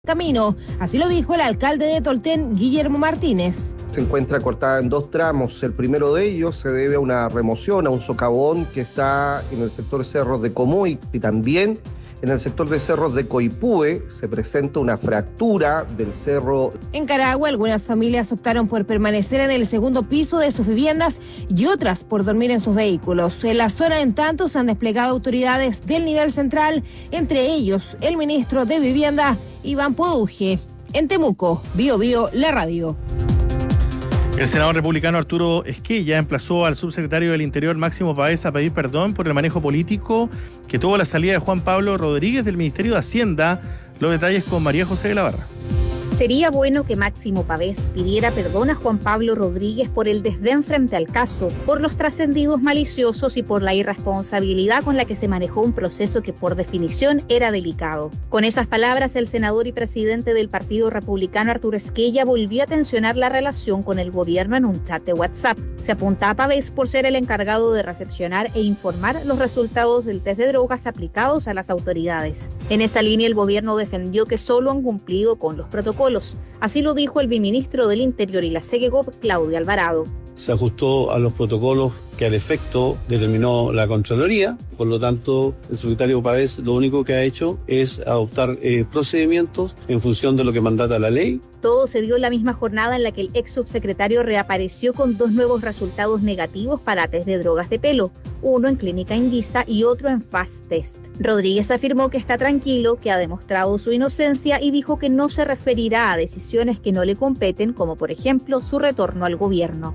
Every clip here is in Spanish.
camino, así lo dijo el alcalde de Tolten, Guillermo Martínez. Se encuentra cortada en 2 tramos. El primero de ellos se debe a una remoción, a un socavón que está en el sector Cerros de Comuy y también en el sector de Cerros de Coipúe. Se presenta una fractura del cerro. En Carahue, algunas familias optaron por permanecer en el segundo piso de sus viviendas y otras por dormir en sus vehículos. En la zona, en tanto, se han desplegado autoridades del nivel central, entre ellos el ministro de Vivienda, Iván Poduje. En Temuco, Bío Bío, la radio. El senador republicano Arturo Esquella emplazó al subsecretario del Interior, Máximo Pavés, a pedir perdón por el manejo político que tuvo la salida de Juan Pablo Rodríguez del Ministerio de Hacienda. Los detalles con María José de la Barra. Sería bueno que Máximo Pavés pidiera perdón a Juan Pablo Rodríguez por el desdén frente al caso, por los trascendidos maliciosos y por la irresponsabilidad con la que se manejó un proceso que por definición era delicado. Con esas palabras, el senador y presidente del Partido Republicano Arturo Esquella volvió a tensionar la relación con el gobierno en un chat de WhatsApp. Se apunta a Pavés por ser el encargado de recepcionar e informar los resultados del test de drogas aplicados a las autoridades. En esa línea, el gobierno defendió que solo han cumplido con los protocolos. Así lo dijo el viceministro del Interior y la SEGEGOV, Claudio Alvarado. Se ajustó a los protocolos que al efecto determinó la Contraloría. Por lo tanto, el secretario Pavés lo único que ha hecho es adoptar procedimientos en función de lo que mandata la ley. Todo se dio en la misma jornada en la que el ex subsecretario reapareció con 2 nuevos resultados negativos para test de drogas de pelo, uno en Clínica Invisa y otro en Fast Test. Rodríguez afirmó que está tranquilo, que ha demostrado su inocencia y dijo que no se referirá a decisiones que no le competen, como por ejemplo su retorno al gobierno.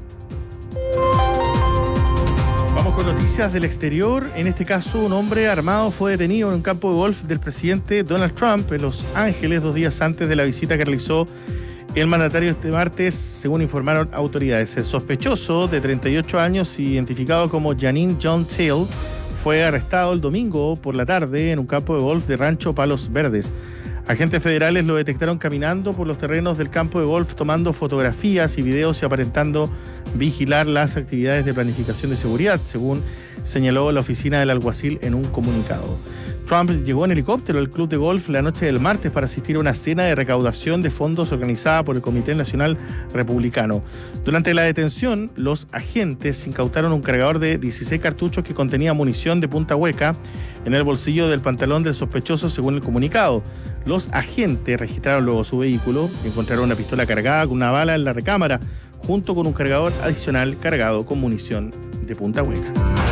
Vamos con noticias del exterior. En este caso, un hombre armado fue detenido en un campo de golf del presidente Donald Trump en Los Ángeles 2 días antes de la visita que realizó el mandatario este martes, según informaron autoridades. El sospechoso, de 38 años, identificado como Janine John Till, fue arrestado el domingo por la tarde en un campo de golf de Rancho Palos Verdes. Agentes federales lo detectaron caminando por los terrenos del campo de golf, tomando fotografías y videos y aparentando vigilar las actividades de planificación de seguridad, según señaló la oficina del alguacil en un comunicado. Trump llegó en helicóptero al club de golf la noche del martes para asistir a una cena de recaudación de fondos organizada por el Comité Nacional Republicano. Durante la detención, los agentes incautaron un cargador de 16 cartuchos que contenía munición de punta hueca en el bolsillo del pantalón del sospechoso, según el comunicado. Los agentes registraron luego su vehículo y encontraron una pistola cargada con una bala en la recámara, junto con un cargador adicional cargado con munición de punta hueca.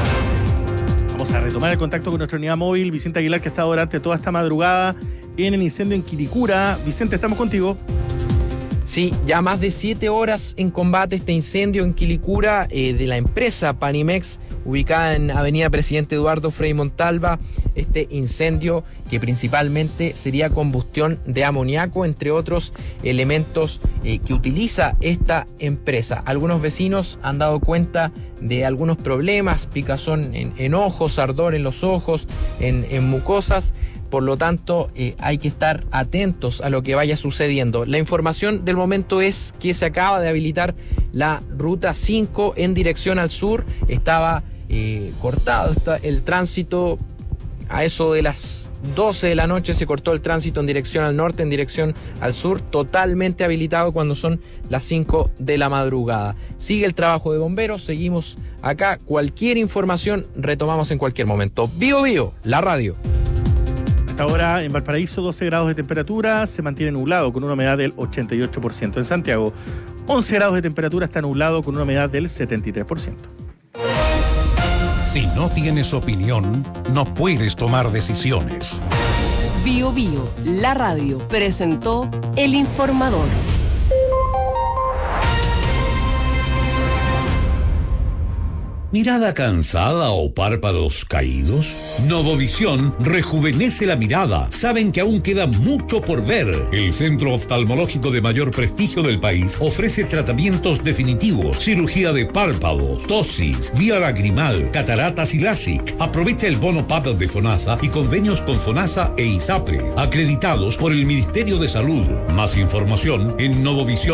Vamos a retomar el contacto con nuestra unidad móvil, Vicente Aguilar, que ha estado durante toda esta madrugada en el incendio en Quilicura. Vicente, estamos contigo. Sí, ya más de 7 horas en combate este incendio en Quilicura de la empresa Panimex, ubicada en Avenida Presidente Eduardo Frei Montalva. Este incendio que principalmente sería combustión de amoníaco, entre otros elementos que utiliza esta empresa. Algunos vecinos han dado cuenta de algunos problemas, picazón en ojos, ardor en los ojos, en mucosas. Por lo tanto, hay que estar atentos a lo que vaya sucediendo. La información del momento es que se acaba de habilitar la ruta 5 en dirección al sur. Estaba cortado el tránsito a eso de las 12 de la noche. Se cortó el tránsito en dirección al norte, en dirección al sur, totalmente habilitado cuando son las 5 de la madrugada. Sigue el trabajo de bomberos, seguimos acá. Cualquier información retomamos en cualquier momento. Bío Bío, la radio. Hasta ahora en Valparaíso 12 grados de temperatura, se mantiene nublado con una humedad del 88%. En Santiago 11 grados de temperatura, está nublado con una humedad del 73%. Si no tienes opinión, no puedes tomar decisiones. Bío Bío, la radio, presentó El Informador. ¿Mirada cansada o párpados caídos? Novovisión rejuvenece la mirada. Saben que aún queda mucho por ver. El centro oftalmológico de mayor prestigio del país ofrece tratamientos definitivos, cirugía de párpados, ptosis, vía lagrimal, cataratas y LASIK. Aprovecha el bono PAP de FONASA y convenios con FONASA e ISAPRE, acreditados por el Ministerio de Salud. Más información en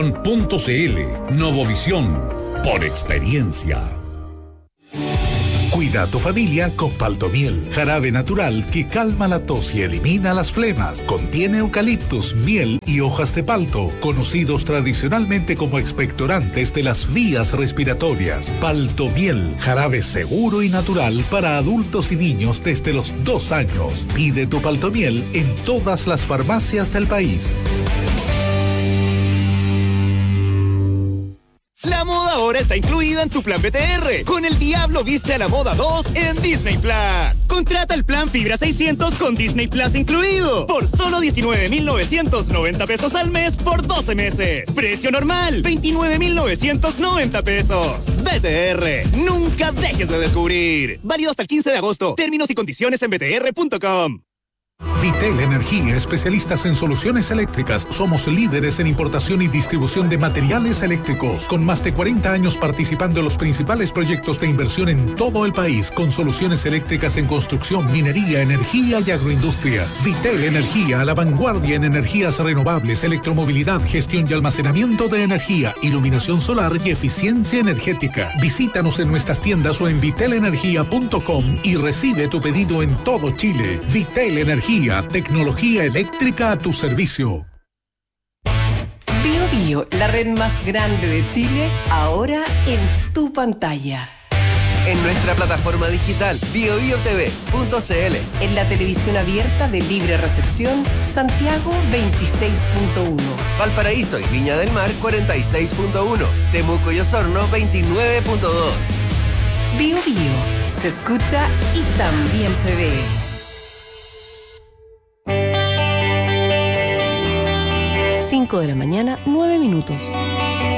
novovisión.cl. Novovisión, por experiencia. Cuida a tu familia con Paltomiel, jarabe natural que calma la tos y elimina las flemas. Contiene eucaliptus, miel y hojas de palto, conocidos tradicionalmente como expectorantes de las vías respiratorias. Paltomiel, jarabe seguro y natural para adultos y niños desde los 2 años. Pide tu Paltomiel en todas las farmacias del país. La moda ahora está incluida en tu plan BTR. Con El Diablo Viste a la Moda 2 en Disney Plus. Contrata el plan Fibra 600 con Disney Plus incluido. Por solo 19,990 pesos al mes por 12 meses. Precio normal, 29,990 pesos. BTR, nunca dejes de descubrir. Válido hasta el 15 de agosto. Términos y condiciones en btr.com. Vitel Energía, especialistas en soluciones eléctricas. Somos líderes en importación y distribución de materiales eléctricos, con más de 40 años participando en los principales proyectos de inversión en todo el país, con soluciones eléctricas en construcción, minería, energía y agroindustria. Vitel Energía, a la vanguardia en energías renovables, electromovilidad, gestión y almacenamiento de energía, iluminación solar y eficiencia energética. Visítanos en nuestras tiendas o en vitelenergia.com y recibe tu pedido en todo Chile. Vitel Energía, tecnología eléctrica a tu servicio. BioBio, la red más grande de Chile, ahora en tu pantalla. En nuestra plataforma digital biobiotv.cl. En la televisión abierta de libre recepción, Santiago 26.1. Valparaíso y Viña del Mar 46.1. Temuco y Osorno 29.2. BioBio, se escucha y también se ve. 5 de la mañana, 9 minutos.